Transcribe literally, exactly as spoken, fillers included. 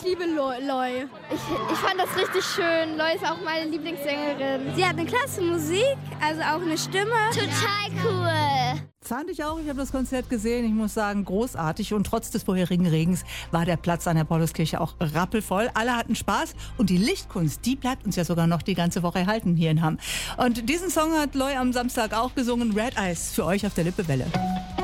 ich liebe Loi. Ich, ich fand das richtig schön. Loi ist auch meine Lieblingssängerin. Sie hat eine klasse Musik, also auch eine Stimme. Total cool. Fand ich auch. Ich habe das Konzert gesehen. Ich muss sagen, großartig. Und trotz des vorherigen Regens war der Platz an der Pauluskirche auch rappelvoll. Alle hatten Spaß. Und die Lichtkunst, die bleibt uns ja sogar noch die ganze Woche erhalten hier in Hamm. Und diesen Song hat Loi am Samstag auch gesungen. Red Eyes für euch auf der Lippewelle.